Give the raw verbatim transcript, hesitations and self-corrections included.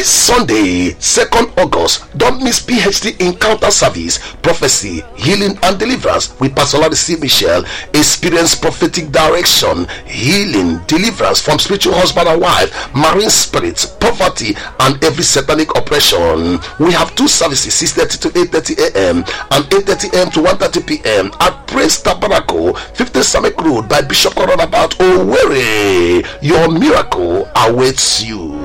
This Sunday, second August, don't miss P H D Encounter Service, Prophecy, Healing and Deliverance with Pastor Larry C. Michelle. Experience prophetic direction, healing, deliverance from spiritual husband and wife, marine spirits, poverty, and every satanic oppression. We have two services, six thirty to eight thirty a.m. and eight thirty a.m. to one thirty p.m. at Praise Tabernacle, fifty Samek Road by Bishop Roundabout, Owerri. Your miracle awaits you.